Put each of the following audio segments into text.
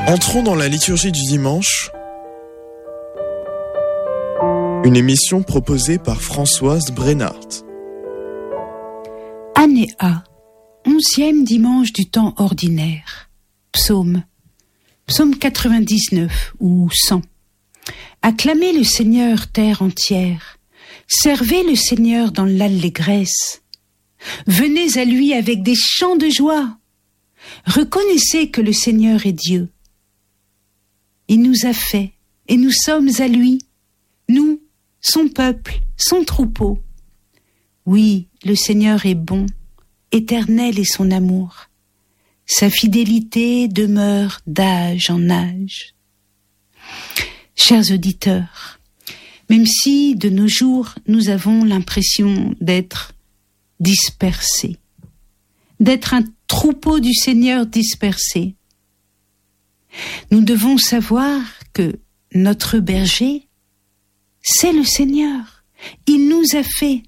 Entrons dans la liturgie du dimanche, une émission proposée par Françoise Brennart. Année A, 11e dimanche du temps ordinaire. Psaume 99 ou 100. Acclamez le Seigneur, terre entière. Servez le Seigneur dans l'allégresse. Venez à lui avec des chants de joie. Reconnaissez que le Seigneur est Dieu. Il nous a fait et nous sommes à lui, nous, son peuple, son troupeau. Oui, le Seigneur est bon, éternel est son amour. Sa fidélité demeure d'âge en âge. Chers auditeurs, même si de nos jours nous avons l'impression d'être dispersés, d'être un troupeau du Seigneur dispersé, nous devons savoir que notre berger, c'est le Seigneur. Il nous a fait.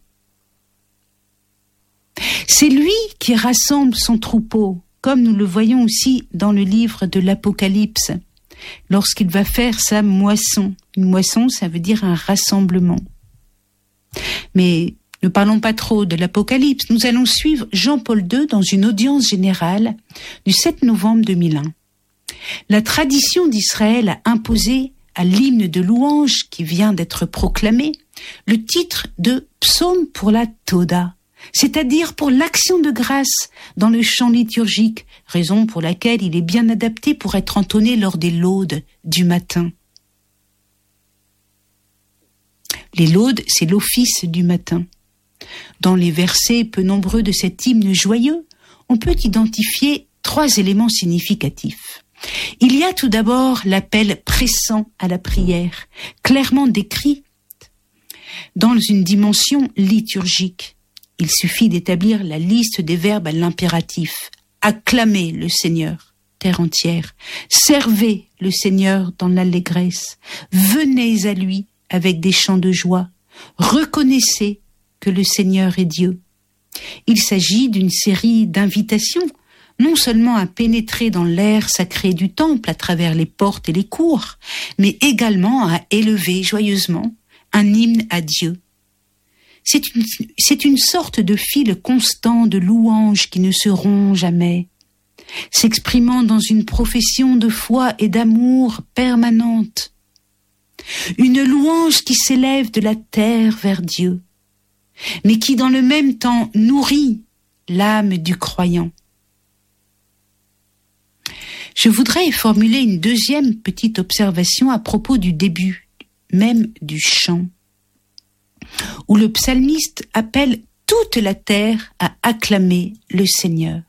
C'est lui qui rassemble son troupeau, comme nous le voyons aussi dans le livre de l'Apocalypse, lorsqu'il va faire sa moisson. Une moisson, ça veut dire un rassemblement. Mais ne parlons pas trop de l'Apocalypse. Nous allons suivre Jean-Paul II dans une audience générale du 7 novembre 2001. La tradition d'Israël a imposé à l'hymne de louange qui vient d'être proclamé le titre de psaume pour la Toda, c'est-à-dire pour l'action de grâce dans le chant liturgique, raison pour laquelle il est bien adapté pour être entonné lors des laudes du matin. Les laudes, c'est l'office du matin. Dans les versets peu nombreux de cet hymne joyeux, on peut identifier 3 éléments significatifs. Il y a tout d'abord l'appel pressant à la prière, clairement décrit dans une dimension liturgique. Il suffit d'établir la liste des verbes à l'impératif. Acclamez le Seigneur, terre entière. Servez le Seigneur dans l'allégresse. Venez à lui avec des chants de joie. Reconnaissez que le Seigneur est Dieu. Il s'agit d'une série d'invitations, non seulement à pénétrer dans l'air sacré du temple à travers les portes et les cours, mais également à élever joyeusement un hymne à Dieu. C'est une sorte de fil constant de louanges qui ne se rompt jamais, s'exprimant dans une profession de foi et d'amour permanente. Une louange qui s'élève de la terre vers Dieu, mais qui dans le même temps nourrit l'âme du croyant. Je voudrais formuler une deuxième petite observation à propos du début, même du chant, où le psalmiste appelle toute la terre à acclamer le Seigneur.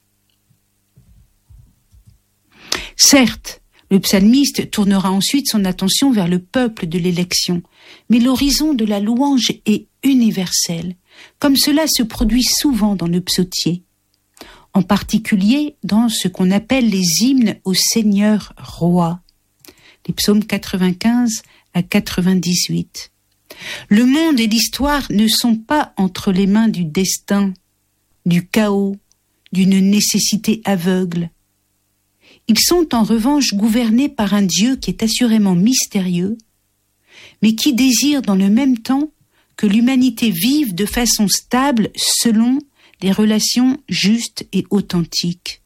Certes, le psalmiste tournera ensuite son attention vers le peuple de l'élection, mais l'horizon de la louange est universel, comme cela se produit souvent dans le psautier, en particulier dans ce qu'on appelle les hymnes au Seigneur roi, les psaumes 95 à 98. Le monde et l'histoire ne sont pas entre les mains du destin, du chaos, d'une nécessité aveugle. Ils sont en revanche gouvernés par un Dieu qui est assurément mystérieux, mais qui désire dans le même temps que l'humanité vive de façon stable selon des relations justes et authentiques.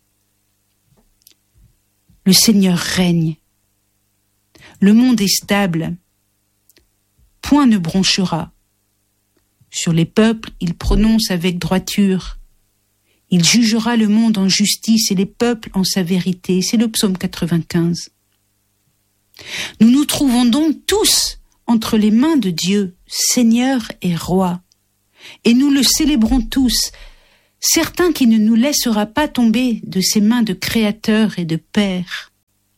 Le Seigneur règne. Le monde est stable. Point ne bronchera. Sur les peuples, il prononce avec droiture. Il jugera le monde en justice et les peuples en sa vérité. C'est le psaume 95. Nous nous trouvons donc tous entre les mains de Dieu, Seigneur et Roi. Et nous le célébrons tous, certains qui ne nous laissera pas tomber de ses mains de Créateur et de Père.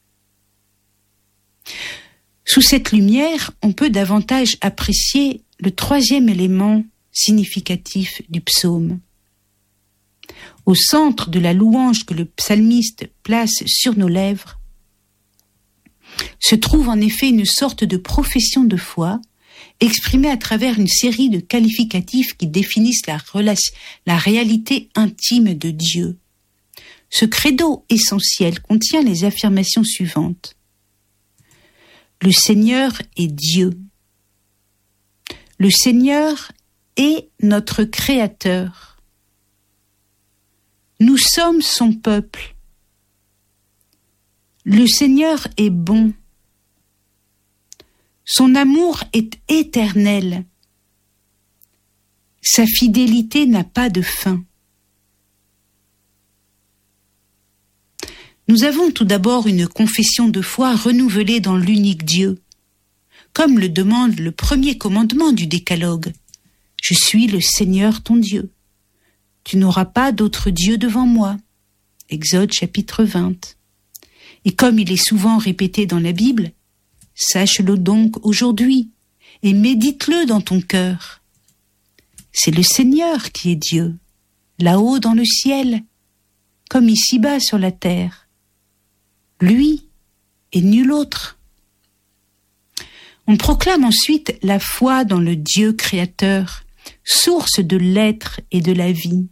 Sous cette lumière, on peut davantage apprécier le 3e élément significatif du psaume. Au centre de la louange que le psalmiste place sur nos lèvres, se trouve en effet une sorte de profession de foi exprimée à travers une série de qualificatifs qui définissent la réalité intime de Dieu. Ce credo essentiel contient les affirmations suivantes. Le Seigneur est Dieu. Le Seigneur est notre Créateur. Nous sommes son peuple. Le Seigneur est bon. Son amour est éternel. Sa fidélité n'a pas de fin. Nous avons tout d'abord une confession de foi renouvelée dans l'unique Dieu, comme le demande le premier commandement du Décalogue. Je suis le Seigneur ton Dieu. Tu n'auras pas d'autre Dieu devant moi. Exode chapitre 20. Et comme il est souvent répété dans la Bible, sache-le donc aujourd'hui et médite-le dans ton cœur. C'est le Seigneur qui est Dieu, là-haut dans le ciel, comme ici-bas sur la terre. Lui et nul autre. On proclame ensuite la foi dans le Dieu créateur, source de l'être et de la vie.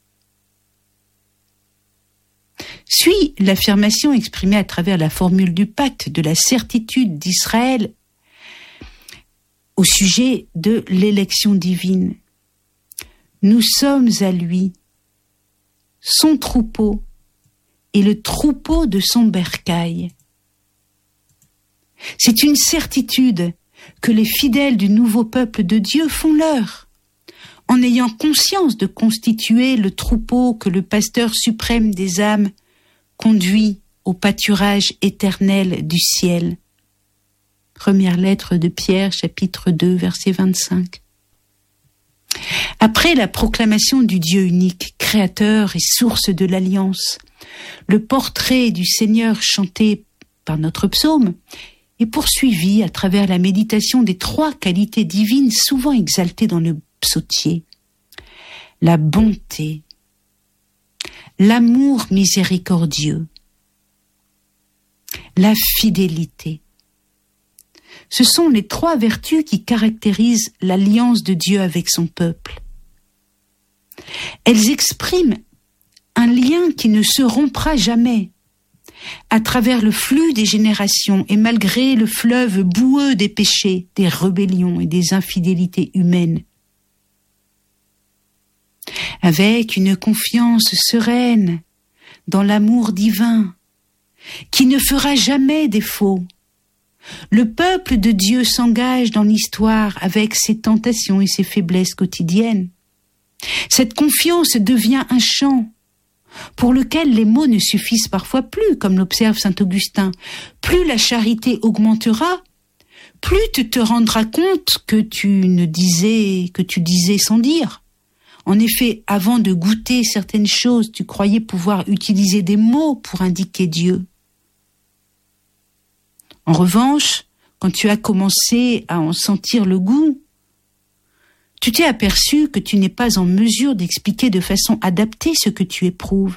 Suit l'affirmation exprimée à travers la formule du pacte de la certitude d'Israël au sujet de l'élection divine. Nous sommes à lui, son troupeau, et le troupeau de son bercail. C'est une certitude que les fidèles du nouveau peuple de Dieu font leur, en ayant conscience de constituer le troupeau que le pasteur suprême des âmes conduit au pâturage éternel du ciel. Première lettre de Pierre, chapitre 2, verset 25. Après la proclamation du Dieu unique, créateur et source de l'alliance, le portrait du Seigneur chanté par notre psaume est poursuivi à travers la méditation des trois qualités divines souvent exaltées dans le psautier. La bonté, l'amour miséricordieux, la fidélité. Ce sont les trois vertus qui caractérisent l'alliance de Dieu avec son peuple. Elles expriment un lien qui ne se rompra jamais, à travers le flux des générations et malgré le fleuve boueux des péchés, des rébellions et des infidélités humaines. Avec une confiance sereine dans l'amour divin, qui ne fera jamais défaut, le peuple de Dieu s'engage dans l'histoire avec ses tentations et ses faiblesses quotidiennes. Cette confiance devient un chant pour lequel les mots ne suffisent parfois plus, comme l'observe saint Augustin. Plus la charité augmentera, plus tu te rendras compte que tu disais sans dire. En effet, avant de goûter certaines choses, tu croyais pouvoir utiliser des mots pour indiquer Dieu. En revanche, quand tu as commencé à en sentir le goût, tu t'es aperçu que tu n'es pas en mesure d'expliquer de façon adaptée ce que tu éprouves.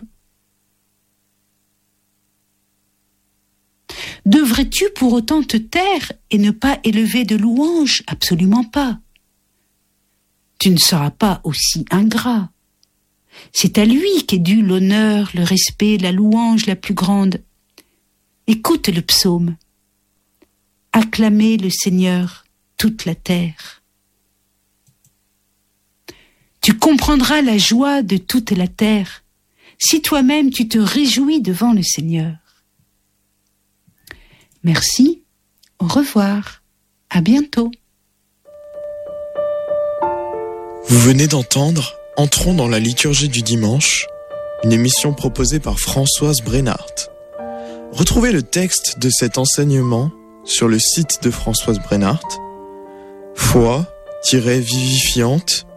Devrais-tu pour autant te taire et ne pas élever de louanges ? Absolument pas. Tu ne seras pas aussi ingrat. C'est à lui qu'est dû l'honneur, le respect, la louange la plus grande. Écoute le psaume. Acclamez le Seigneur, toute la terre. Tu comprendras la joie de toute la terre si toi-même tu te réjouis devant le Seigneur. Merci, au revoir, à bientôt. Vous venez d'entendre Entrons dans la liturgie du dimanche, une émission proposée par Françoise Brennart. Retrouvez le texte de cet enseignement sur le site de Françoise Brennart, foi-vivifiante.fr.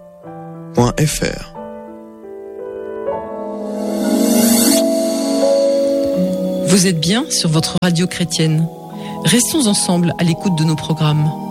Vous êtes bien sur votre radio chrétienne. Restons ensemble à l'écoute de nos programmes.